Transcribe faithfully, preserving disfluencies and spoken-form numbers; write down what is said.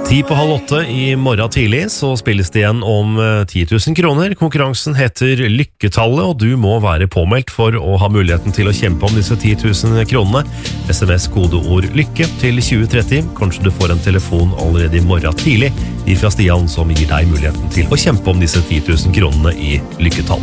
Ti på halv åtte i morgen tidlig så spilles det igjen om ti tusen kroner. Konkurransen heter Lykketallet, og du må være påmeldt for å ha muligheten til å kjempe om disse ti tusen kronene. S M S kodeord lykke til tjue tretti. Kanskje du får en telefon allerede i morgen tidlig fra Stian som gir deg muligheten til å kjempe om disse ti tusen kronene i Lykketall.